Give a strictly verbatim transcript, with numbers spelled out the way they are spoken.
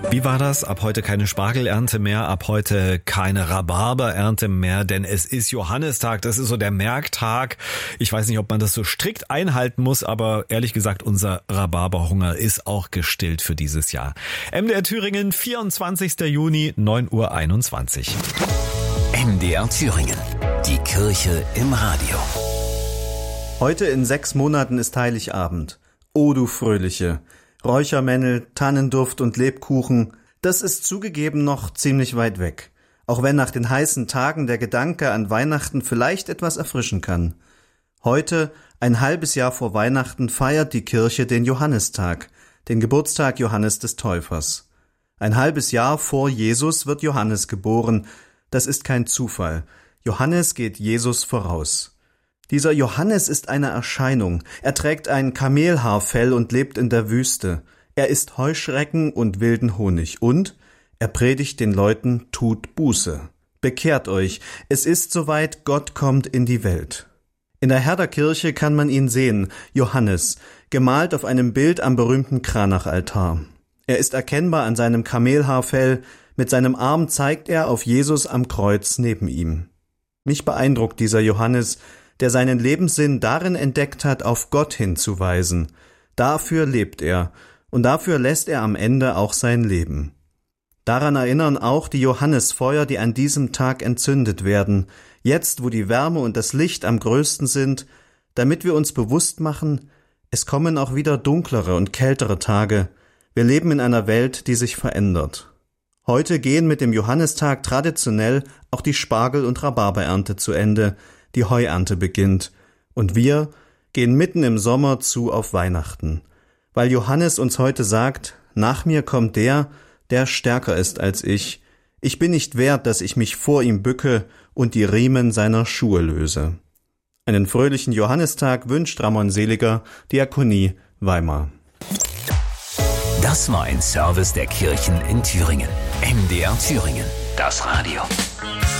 Wie war das? Ab heute keine Spargelernte mehr, ab heute keine Rhabarberernte mehr, denn es ist Johannistag, das ist so der Merktag. Ich weiß nicht, ob man das so strikt einhalten muss, aber ehrlich gesagt, unser Rhabarberhunger ist auch gestillt für dieses Jahr. M D R Thüringen, vierundzwanzigster Juni, neun Uhr einundzwanzig. M D R Thüringen, die Kirche im Radio. Heute in sechs Monaten ist Heiligabend. O du Fröhliche! Räuchermännel, Tannenduft und Lebkuchen, das ist zugegeben noch ziemlich weit weg. Auch wenn nach den heißen Tagen der Gedanke an Weihnachten vielleicht etwas erfrischen kann. Heute, ein halbes Jahr vor Weihnachten, feiert die Kirche den Johannistag, den Geburtstag Johannes des Täufers. Ein halbes Jahr vor Jesus wird Johannes geboren. Das ist kein Zufall. Johannes geht Jesus voraus. Dieser Johannes ist eine Erscheinung. Er trägt ein Kamelhaarfell und lebt in der Wüste. Er isst Heuschrecken und wilden Honig. Und er predigt den Leuten, tut Buße. Bekehrt euch, es ist soweit, Gott kommt in die Welt. In der Herderkirche kann man ihn sehen, Johannes, gemalt auf einem Bild am berühmten Kranachaltar. Er ist erkennbar an seinem Kamelhaarfell, mit seinem Arm zeigt er auf Jesus am Kreuz neben ihm. Mich beeindruckt dieser Johannes, der seinen Lebenssinn darin entdeckt hat, auf Gott hinzuweisen. Dafür lebt er, und dafür lässt er am Ende auch sein Leben. Daran erinnern auch die Johannesfeuer, die an diesem Tag entzündet werden, jetzt, wo die Wärme und das Licht am größten sind, damit wir uns bewusst machen, es kommen auch wieder dunklere und kältere Tage. Wir leben in einer Welt, die sich verändert. Heute gehen mit dem Johannistag traditionell auch die Spargel- und Rhabarberernte zu Ende, die Heuernte beginnt, und wir gehen mitten im Sommer zu auf Weihnachten, weil Johannes uns heute sagt, nach mir kommt der, der stärker ist als ich. Ich bin nicht wert, dass ich mich vor ihm bücke und die Riemen seiner Schuhe löse. Einen fröhlichen Johannistag wünscht Ramon Seliger, Diakonie Weimar. Das war ein Service der Kirchen in Thüringen. M D R Thüringen, das Radio.